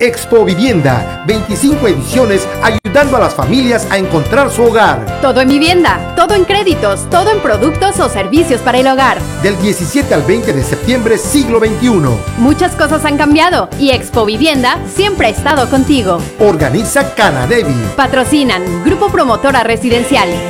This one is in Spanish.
Expo Vivienda, 25 ediciones ayudando a las familias a encontrar su hogar. Todo en vivienda, todo en créditos, todo en productos o servicios para el hogar. Del 17 al 20 de septiembre, siglo XXI. Muchas cosas han cambiado y Expo Vivienda siempre ha estado contigo. Organiza Canadevi. Patrocinan Grupo Promotora Residencial.